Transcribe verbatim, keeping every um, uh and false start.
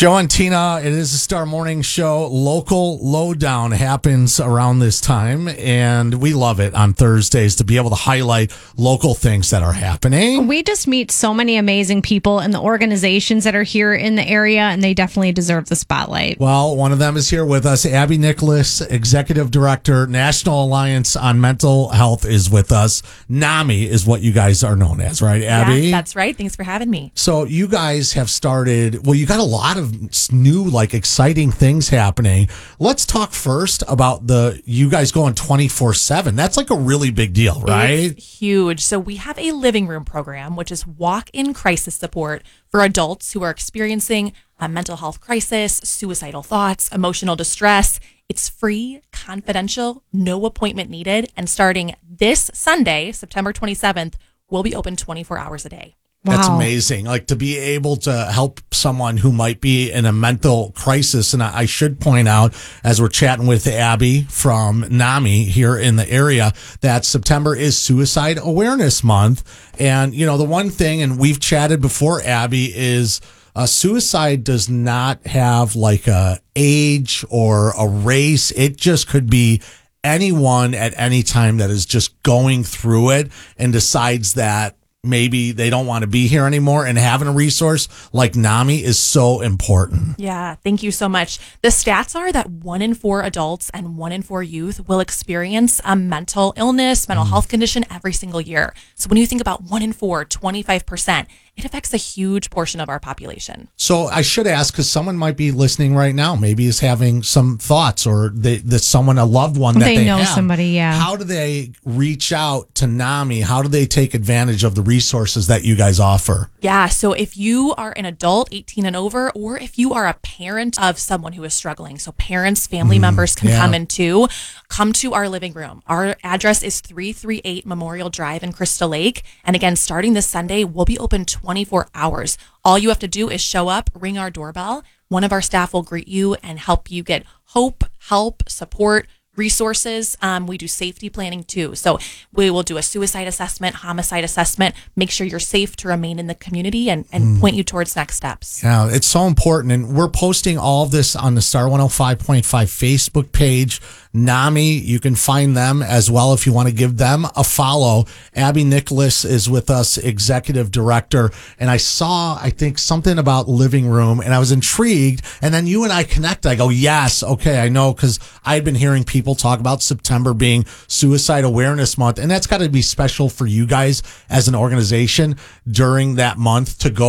Joe and Tina, it is a Star Morning Show. Local Lowdown happens around this time, and we love it on Thursdays to be able to highlight local things that are happening. We just meet so many amazing people and the organizations that are here in the area, and they definitely deserve the spotlight. Well, one of them is here with us. Abby Nicholas, Executive Director, National Alliance on Mental Health, is with us. NAMI is what you guys are known as, right, Abby? Yeah, that's right. Thanks for having me. So you guys have started, well, you got a lot of new, like, exciting things happening. Let's talk first about the, you guys going twenty-four seven. That's like a really big deal, right? It's huge. So we have a living room program, which is walk-in crisis support for adults who are experiencing a mental health crisis, suicidal thoughts, emotional distress. It's free, confidential, no appointment needed. And starting this Sunday, September twenty-seventh, we'll be open twenty-four hours a day. Wow. That's amazing. Like, to be able to help someone who might be in a mental crisis. And I, I should point out, as we're chatting with Abby from NAMI here in the area, that September is Suicide Awareness Month. And, you know, the one thing, and we've chatted before, Abby, is uh, suicide does not have like a age or a race. It just could be anyone at any time that is just going through it and decides that maybe they don't want to be here anymore, and having a resource like NAMI is so important. Yeah, thank you so much. The stats are that one in four adults and one in four youth will experience a mental illness, mental mm. health condition every single year. So when you think about one in four, twenty-five percent, it affects a huge portion of our population. So I should ask, because someone might be listening right now, maybe is having some thoughts, or they, that someone, a loved one that they, they know have. somebody, yeah. How do they reach out to NAMI? How do they take advantage of the resources that you guys offer? Yeah, so if you are an adult, eighteen and over, or if you are a parent of someone who is struggling, so parents, family mm, members can yeah. come in too, come to our living room. Our address is three thirty-eight Memorial Drive in Crystal Lake. And again, starting this Sunday, we'll be open twenty-four hours. All you have to do is show up, ring our doorbell. One of our staff will greet you and help you get hope, help, support, resources. Um, we do safety planning too. So we will do a suicide assessment, homicide assessment, make sure you're safe to remain in the community, and, and mm. point you towards next steps. Yeah, it's so important. And we're posting all of this on the Star one oh five point five Facebook page. NAMI, you can find them as well if you want to give them a follow. Abby Nicholas is with us, Executive Director. And I saw, I think, something about living room, and I was intrigued. And then you and I connect. I go, yes, okay, I know, because I had been hearing people talk about September being Suicide Awareness Month. And that's got to be special for you guys as an organization during that month to go